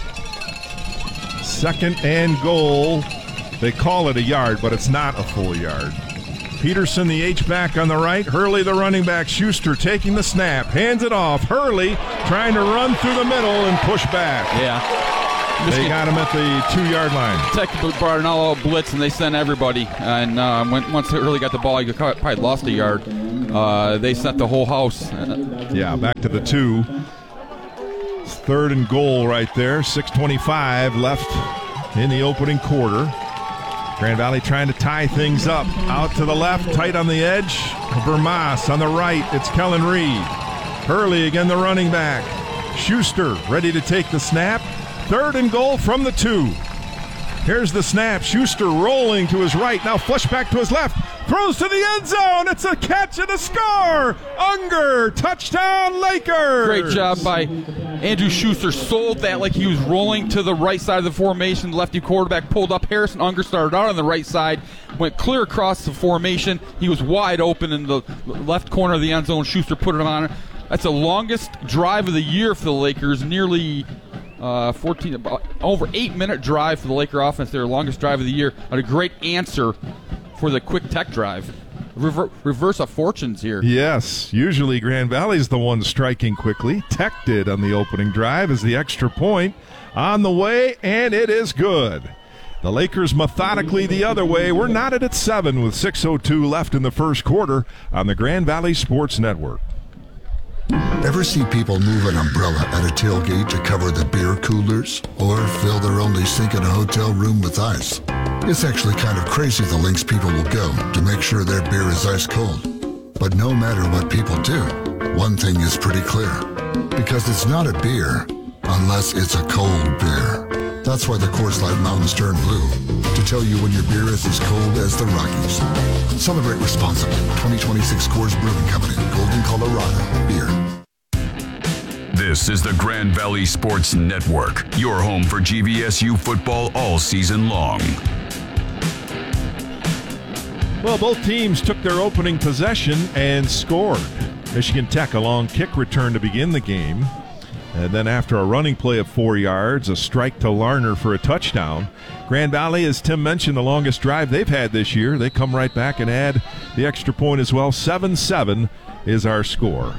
Second and goal. They call it a yard, but it's not a full yard. Peterson, the H-back on the right. Hurley, the running back. Schuster taking the snap. Hands it off. Hurley trying to run through the middle and push back. Yeah. They got him at the two-yard line. Tech brought an all-out blitz, and they sent everybody. And uh, when, once Hurley got the ball, he probably lost a yard. Uh, they sent the whole house. Yeah, back to the two. It's third and goal right there. six twenty-five left in the opening quarter. Grand Valley trying to tie things up. Out to the left, tight on the edge. Vermas on the right. It's Kellen Reed. Hurley again, the running back. Schuster ready to take the snap. Third and goal from the two. Here's the snap. Schuster rolling to his right. Now flush back to his left. Throws to the end zone. It's a catch and a score. Unger, touchdown Lakers. Great job by Andrew Schuster. Sold that like he was rolling to the right side of the formation. The lefty quarterback pulled up. Harrison Unger started out on the right side. Went clear across the formation. He was wide open in the left corner of the end zone. Schuster put it on. That's the longest drive of the year for the Lakers. Nearly uh, fourteen, about over eight minute drive for the Laker offense. Their longest drive of the year. And a great answer for the quick Tech drive. Rever- reverse of fortunes here. Yes, usually Grand Valley's the one striking quickly. Tech did on the opening drive as the extra point on the way, and it is good. The Lakers methodically the other way. We're knotted at seven with six oh two left in the first quarter on the Grand Valley Sports Network. Ever see people move an umbrella at a tailgate to cover the beer coolers? Or fill their only sink in a hotel room with ice? It's actually kind of crazy the lengths people will go to make sure their beer is ice cold. But no matter what people do, one thing is pretty clear. Because it's not a beer unless it's a cold beer. That's why the Coors Light Mountains turn blue, to tell you when your beer is as cold as the Rockies. Celebrate responsibly. twenty twenty-six Coors Brewing Company, Golden, Colorado. Beer. This is the Grand Valley Sports Network, your home for G V S U football all season long. Well, both teams took their opening possession and scored. Michigan Tech a long kick return to begin the game. And then after a running play of four yards, a strike to Larner for a touchdown. Grand Valley, as Tim mentioned, the longest drive they've had this year. They come right back and add the extra point as well. seven seven is our score.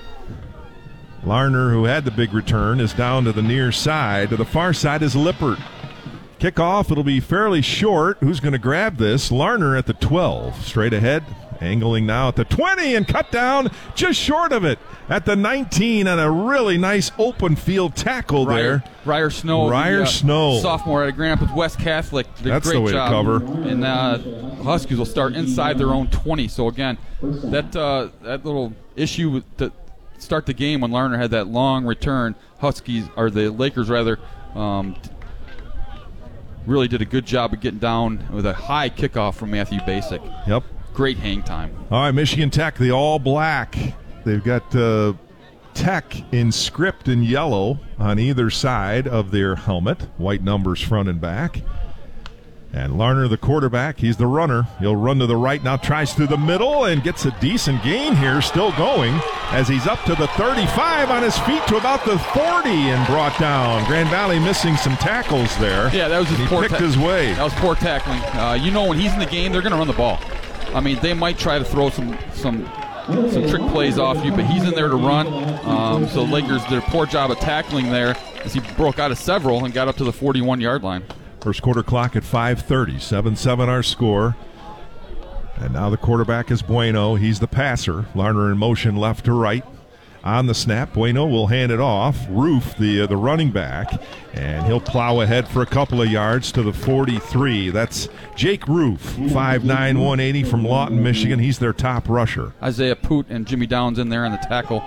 Larner, who had the big return, is down to the near side. To the far side is Lippert. Kickoff, it'll be fairly short. Who's going to grab this? Larner at the twelve. Straight ahead, angling now at the twenty and cut down just short of it at the nineteen, and a really nice open field tackle Ryer, there. Ryer Snow. Ryer the, uh, Snow. Sophomore at Grand Rapids West Catholic. Did That's a great the way job. to cover. And uh, Huskies will start inside their own twenty. So, again, that uh, that little issue with the start the game when Larner had that long return, Huskies, or the Lakers rather, um, really did a good job of getting down with a high kickoff from Matthew Basic. Yep. Great hang time. All right, Michigan Tech, the all-black. They've got uh, Tech in script in yellow on either side of their helmet. White numbers front and back. And Larner, the quarterback, he's the runner. He'll run to the right, now tries through the middle and gets a decent gain here, still going, as he's up to the thirty-five on his feet to about the forty and brought down. Grand Valley missing some tackles there. Yeah, that was his he poor picked ta- his way. That was poor tackling. Uh, you know, when he's in the game, they're going to run the ball. I mean, they might try to throw some some some trick plays off you, but he's in there to run. Um, so Lakers did a poor job of tackling there as he broke out of several and got up to the forty-one-yard line. First quarter clock at five thirty. seven seven our score. And now the quarterback is Bueno. He's the passer. Larner in motion left to right. On the snap, Bueno will hand it off. Roof, the uh, the running back, and he'll plow ahead for a couple of yards to the forty-three. That's Jake Roof, five nine, one eighty from Lawton, Michigan. He's their top rusher. Isaiah Poot and Jimmy Downs in there on the tackle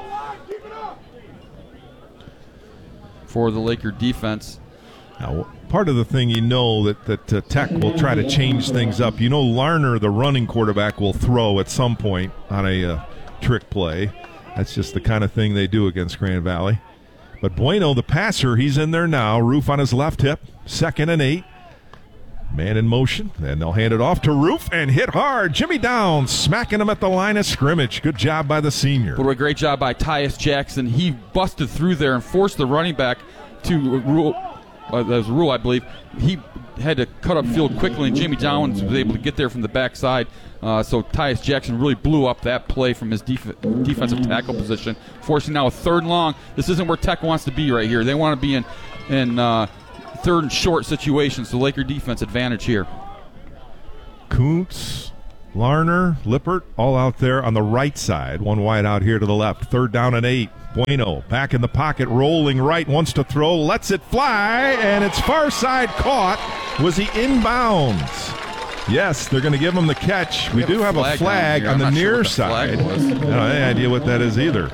for the Laker defense. Now, part of the thing you know that, that uh, Tech will try to change things up. You know Larner, the running quarterback, will throw at some point on a uh, trick play. That's just the kind of thing they do against Grand Valley. But Bueno, the passer, he's in there now. Roof on his left hip, second and eight. Man in motion, and they'll hand it off to Roof and hit hard. Jimmy Downs smacking him at the line of scrimmage. Good job by the senior. What a great job by Tyus Jackson. He busted through there and forced the running back to rule. Uh, that was a rule, I believe. He had to cut up field quickly, and Jimmy Downs was able to get there from the backside. Uh, so Tyus Jackson really blew up that play from his def- defensive tackle position, forcing now a third and long. This isn't where Tech wants to be right here. They want to be in in uh, third and short situations. So Laker defense advantage here. Kuntz, Larner, Lippert, all out there on the right side. One wide out here to the left. Third down and eight. Bueno back in the pocket, rolling right, wants to throw, lets it fly, and it's far side caught. Was he inbounds? Yes, they're going to give him the catch. We, we do have a flag, a flag on the near sure side. I don't have any idea what that is either.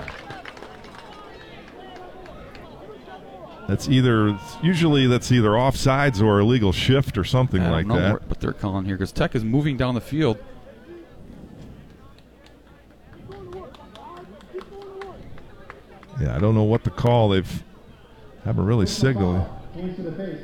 That's either, usually that's either offsides or illegal shift or something like that. I don't know what they're calling here because Tech is moving down the field. Yeah, I don't know what to call. They've haven't really signaled. Hands to the face.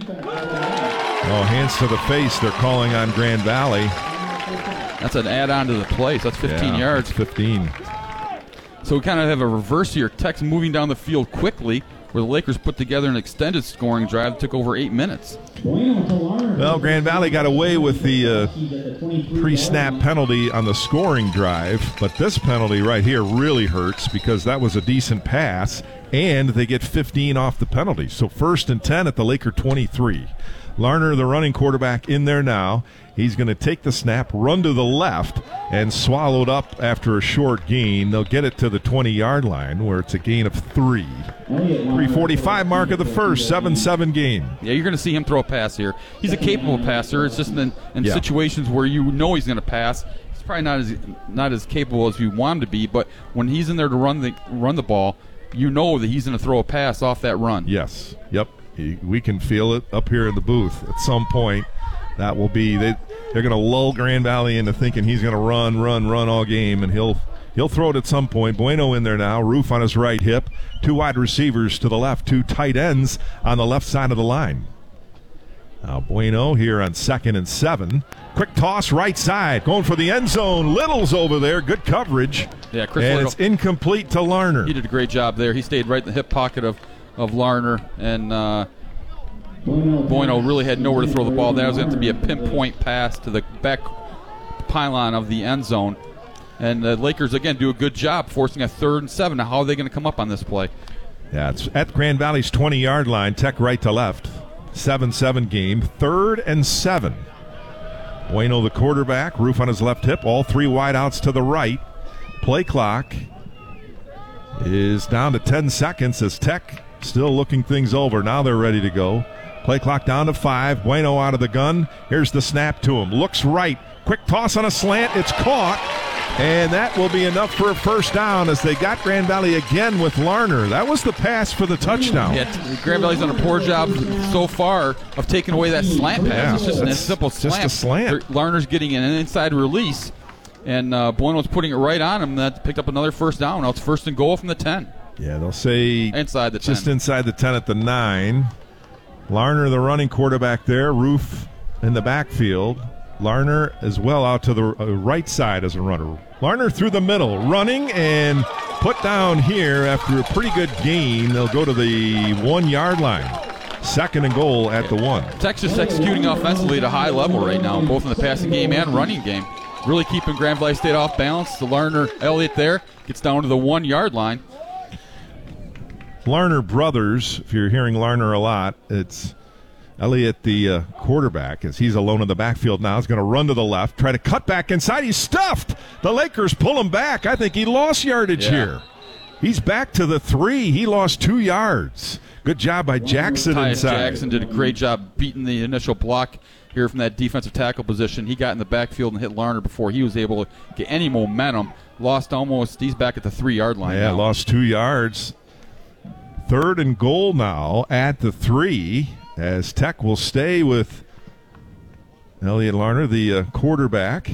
Oh, hands to the face. They're calling on Grand Valley. That's an add-on to the play. So that's fifteen yeah, yards. That's fifteen. So we kind of have a reverse here. Tech's moving down the field quickly, where the Lakers put together an extended scoring drive that took over eight minutes. Well, Grand Valley got away with the uh, pre-snap penalty on the scoring drive, but this penalty right here really hurts because that was a decent pass, and they get fifteen off the penalty. So first and ten at the Laker twenty-three. Larner, the running quarterback, in there now. He's going to take the snap, run to the left, and swallowed up after a short gain. They'll get it to the twenty-yard line where it's a gain of three. three forty-five mark of the first, seven seven game. Yeah, you're going to see him throw a pass here. He's a capable passer. It's just in, in yeah. situations where you know he's going to pass. He's probably not as not as capable as you want him to be, but when he's in there to run the run the ball, you know that he's going to throw a pass off that run. Yes. Yep. He, we can feel it up here in the booth at some point. That will be they. They're going to lull Grand Valley into thinking he's going to run, run, run all game, and he'll he'll throw it at some point. Bueno in there now. Roof on his right hip. Two wide receivers to the left. Two tight ends on the left side of the line. Now Bueno here on second and seven. Quick toss right side, going for the end zone. Little's over there. Good coverage. Yeah, Chris and Little, it's incomplete to Larner. He did a great job there. He stayed right in the hip pocket of of Larner, and uh, Bueno really had nowhere to throw the ball. That was going to be a pinpoint pass to the back pylon of the end zone. And the Lakers, again, do a good job forcing a third and seven. Now, how are they going to come up on this play? Yeah, it's at Grand Valley's twenty-yard line, Tech right to left. seven seven game, third and seven. Bueno, the quarterback, Roof on his left hip, all three wideouts to the right. Play clock is down to ten seconds as Tech still looking things over. Now they're ready to go. Play clock down to five. Bueno out of the gun. Here's the snap to him. Looks right. Quick toss on a slant. It's caught. And that will be enough for a first down as they got Grand Valley again with Larner. That was the pass for the touchdown. Yeah, Grand Valley's done a poor job so far of taking away that slant pass. Yeah, it's just a simple slant. Just a slant. Larner's getting an inside release, and uh, Bueno's putting it right on him. That picked up another first down. Now it's first and goal from the ten. Yeah, they'll say inside the ten. Just inside the ten at the nine. Larner, the running quarterback there. Roof in the backfield. Larner as well out to the right side as a runner. Larner through the middle, running and put down here after a pretty good gain. They'll go to the one-yard line. Second and goal at the one. Texas executing offensively at a high level right now, both in the passing game and running game. Really keeping Grand Valley State off balance. The Larner Elliott there gets down to the one-yard line. Larner brothers, if you're hearing Larner a lot, it's Elliott, the uh, quarterback, as he's alone in the backfield now, is going to run to the left, try to cut back inside. He's stuffed. The Lakers pull him back. I think he lost yardage yeah. here. He's back to the three. He lost two yards. Good job by Jackson Tyus inside. Jackson did a great job beating the initial block here from that defensive tackle position. He got in the backfield and hit Larner before he was able to get any momentum. Lost almost. He's back at the three-yard line Yeah, now. lost two yards. Third and goal now at the three, as Tech will stay with Elliott Larner, the uh, quarterback.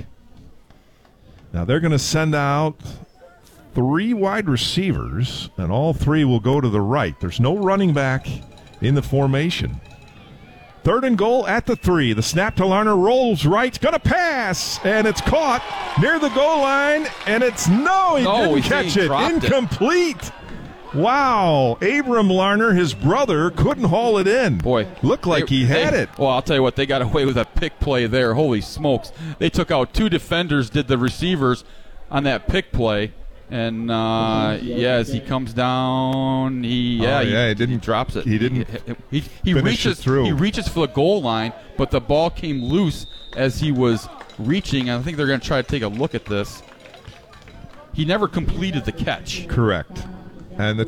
Now they're going to send out three wide receivers, and all three will go to the right. There's no running back in the formation. Third and goal at the three. The snap to Larner, rolls right, gonna pass, and it's caught near the goal line, and it's no, he no, didn't he catch it. Incomplete. It. Wow, Abram Larner, his brother, couldn't haul it in. Boy, looked like they, he had they, it. Well, I'll tell you what, they got away with a pick play there. Holy smokes! They took out two defenders, did the receivers on that pick play. And uh, yeah, as he comes down, he yeah, oh, yeah he, he didn't he drops it. He didn't. He, he, he reaches through. He reaches for the goal line, but the ball came loose as he was reaching. I think they're going to try to take a look at this. He never completed the catch. Correct. And the